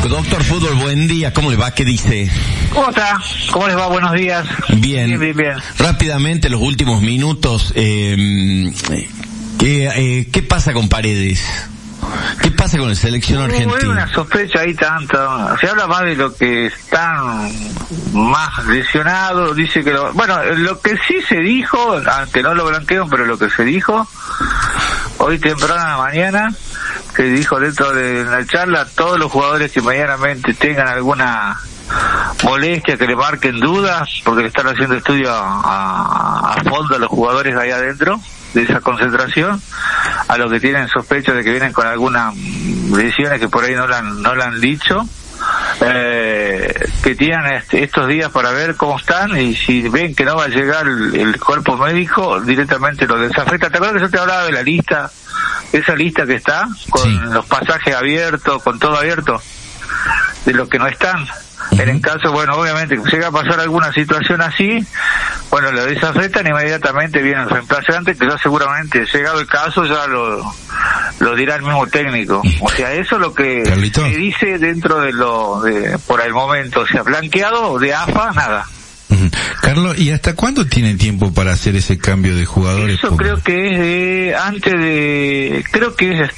Doctor Fútbol, buen día, ¿cómo le va? ¿Qué dice? ¿Cómo está? ¿Cómo les va? Buenos días. Bien. Rápidamente, los últimos minutos, ¿qué pasa con Paredes? ¿Qué pasa con la selección argentina? Hay una sospecha ahí tanto. Se habla más de lo que están más lesionados. Dice que lo que sí se dijo, aunque no lo blanquean, pero lo que se dijo hoy temprano en la mañana, que dijo dentro de la charla, todos los jugadores que medianamente tengan alguna molestia, que le marquen dudas, porque le están haciendo estudio a fondo a los jugadores ahí adentro de esa concentración, a los que tienen sospecha de que vienen con algunas lesiones que por ahí no la han dicho, que tienen estos días para ver cómo están, y si ven que no va a llegar el cuerpo médico, directamente lo desafecta. ¿Te acuerdas que yo te hablaba de la lista? Esa lista que está, con los pasajes abiertos, con todo abierto, de los que no están. En el caso, obviamente, que llega a pasar alguna situación así, lo desafectan, inmediatamente viene el reemplazante, que ya seguramente, llegado el caso, ya lo dirá el mismo técnico. O sea, eso es lo que se dice dentro de por el momento. O sea, blanqueado de AFA, nada. Carlos, ¿y hasta cuándo tienen tiempo para hacer ese cambio de jugadores? Eso creo que es creo que es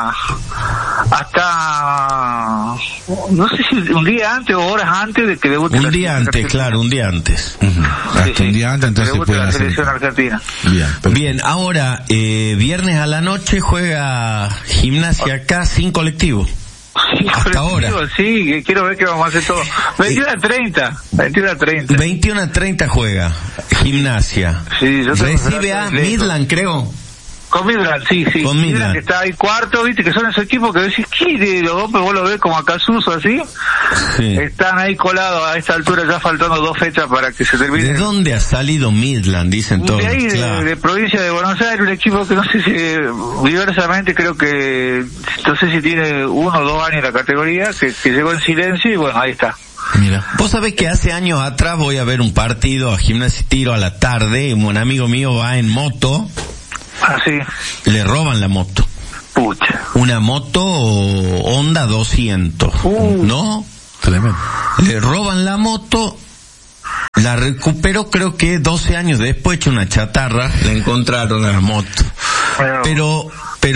hasta no sé si un día antes o horas antes de que debute un día antes, claro, un día antes. Hasta un día antes, entonces debute la selección argentina. Bien, ahora viernes a la noche juega Gimnasia acá sin colectivo. Sí, hasta ahora. Sí, quiero ver que vamos a hacer todo. 21:30. 21:30 juega Gimnasia. Sí, recibe a Midland, creo. Con Midland, sí. Con Midland. Que está ahí cuarto, viste, que son esos equipos que decís, ¿qué de los hombres? Vos lo ves como acá Suso, así. Sí. Están ahí colados a esta altura, ya faltando 2 fechas para que se termine. ¿De dónde ha salido Midland? Dicen todos. De ahí, claro. de provincia de Buenos Aires, un equipo que no sé si, diversamente creo que, no sé si tiene 1 o 2 años en la categoría, que llegó en silencio y ahí está. Mira, vos sabés que hace años atrás voy a ver un partido a Gimnasia y Tiro a la tarde, un amigo mío va en moto. Ah, sí. Le roban la moto. Pucha. Una moto Honda 200. ¿No? Tremendo. Le roban la moto, la recuperó creo que 12 años después, hecho una chatarra, le encontraron la moto. Pero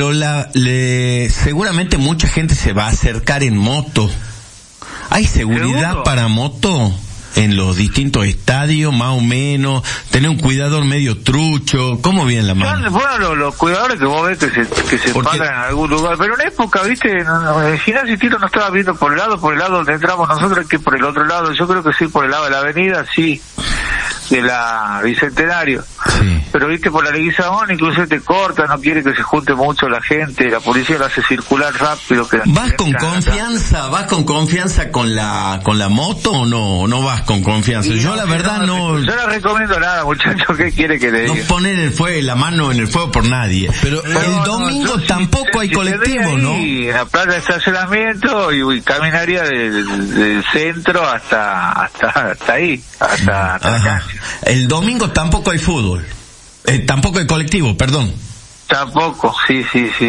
seguramente mucha gente se va a acercar en moto. ¿Hay seguridad ¿seguro? Para moto? En los distintos estadios, más o menos, tener un cuidador medio trucho, ¿cómo viene la mano? Los cuidadores que vos ves que se paran en algún lugar, pero en época, viste, el Gimnasia y Tiro no estaba viendo por el lado donde entramos nosotros, que por el otro lado, yo creo que sí, por el lado de la avenida, sí, de la Bicentenario. Sí. Pero viste, por la Leguizamón incluso te corta, no quiere que se junte mucho la gente, la policía la hace circular rápido. ¿Vas con confianza con la moto o no vas con confianza? Yo la verdad no... Yo no recomiendo nada, muchachos, ¿qué quiere que le diga? No poner la mano en el fuego por nadie. Pero el domingo tampoco hay colectivo, ¿no? En la plaza de estacionamiento y caminaría del centro hasta ahí, hasta la cancha. El domingo tampoco hay fútbol. Tampoco hay colectivo, perdón. Tampoco, sí.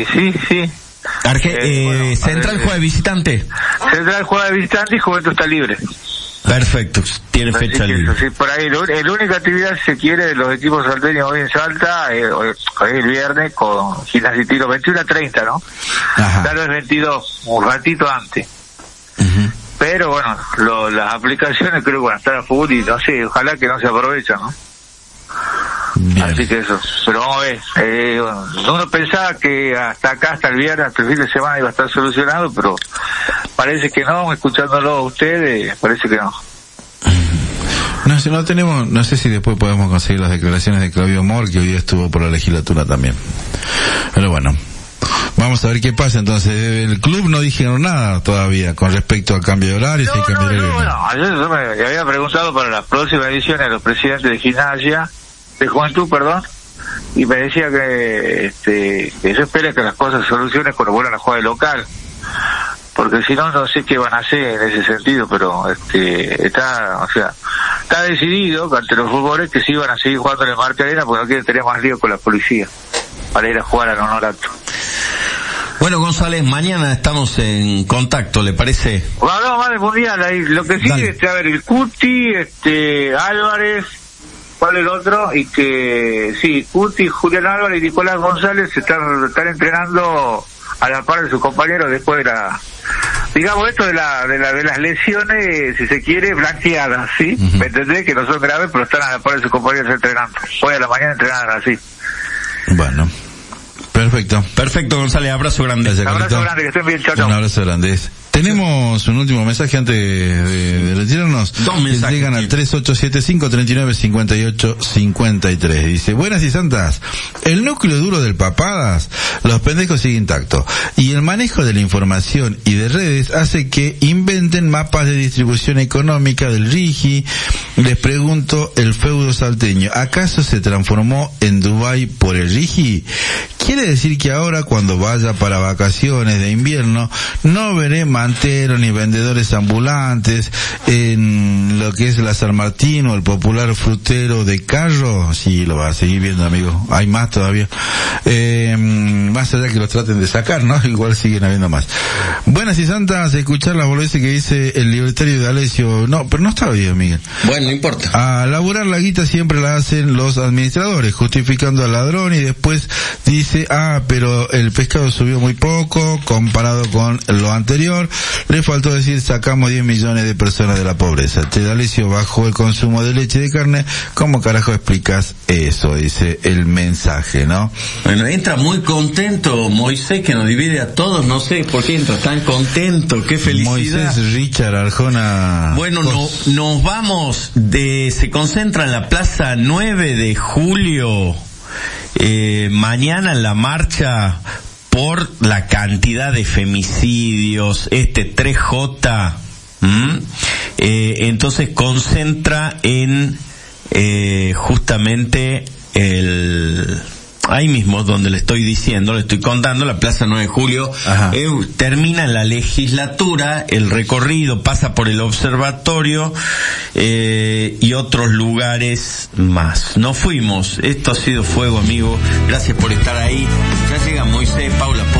Central juega de visitante. Central juega de visitante y Juventud está libre. Perfecto, tiene fecha libre. Sí, por ahí, la única actividad, si se quiere, de los equipos salteños hoy en Salta, es el viernes con Gimnasia y Tiro, 21:30, ¿no? Tal vez 22, un ratito antes. Uh-huh. Pero las aplicaciones creo que van a estar a fútbol y no sé, ojalá que no se aprovechan, ¿no? Bien. Así que eso, pero vamos a ver. Uno pensaba que hasta el viernes, hasta el fin de semana iba a estar solucionado, pero parece que no, escuchándolo a ustedes, parece que no. No tenemos, no sé si después podemos conseguir las declaraciones de Claudio Mor, que hoy estuvo por la legislatura también. Pero vamos a ver qué pasa. Entonces, el club no dijeron nada todavía con respecto al cambio de horario. Ayer yo me había preguntado para las próximas ediciones a los presidentes de Gimnasia, de Juventud, y me decía que yo espero que las cosas se solucionen cuando vuelvan a jugar de local, porque si no sé qué van a hacer en ese sentido, pero está decidido ante los jugadores que sí van a seguir jugando en el Marca Arena porque no quieren tener más lío con la policía para ir a jugar al Honorato. Bueno, González, mañana estamos en contacto, ¿le parece? Hablamos más de mundial ahí. Lo que sí, a ver, el Cuti, Álvarez, ¿cuál es el otro? Y que, sí, Cuti, Julián Álvarez y Nicolás González están entrenando a la par de sus compañeros después de digamos, esto de las lesiones, si se quiere, blanqueadas, ¿sí? ¿Me entendés? Que no son graves, pero están a la par de sus compañeros entrenando. Hoy a la mañana entrenan así. Bueno. Perfecto, González, abrazo grande. Un abrazo grande, que estén bien, chao. Un abrazo grande. Tenemos un último mensaje antes de retirarnos. Dos mensajes. Llegan al 3875-3958-53. Dice, buenas y santas, el núcleo duro del Papadas, los pendejos sigue intacto. Y el manejo de la información y de redes hace que inventen mapas de distribución económica del RIGI. Les pregunto, el feudo salteño, ¿acaso se transformó en Dubái por el RIGI? Quiere decir que ahora cuando vaya para vacaciones de invierno no veré manteros ni vendedores ambulantes en lo que es la San Martín o el popular frutero de Carro. Sí, lo va a seguir viendo, amigo. Hay más todavía. Más allá que los traten de sacar, ¿no? Igual siguen habiendo más. Buenas y santas, escuchar la boludeces que dice el libertario de Alessio. No, pero no está bien, Miguel. Bueno, no importa. A laburar la guita siempre la hacen los administradores, justificando al ladrón, y después dice, pero el pescado subió muy poco comparado con lo anterior. Le faltó decir, sacamos 10 millones de personas de la pobreza. Che, D'Alessio, bajó el consumo de leche y de carne. ¿Cómo carajo explicas eso? Dice el mensaje, ¿no? Bueno, entra muy contento Moisés, que nos divide a todos. No sé por qué entra tan contento. Qué felicidad. Moisés Richard Arjona. Bueno, nos vamos se concentra en la Plaza 9 de Julio. Mañana en la marcha por la cantidad de femicidios, 3J, entonces concentra en justamente ahí mismo donde le estoy contando, la Plaza 9 de Julio. Termina la legislatura, el recorrido pasa por el observatorio y otros lugares más. Nos fuimos, esto ha sido Fuego, amigo, gracias por estar ahí. Ya llega Moisés, Paula.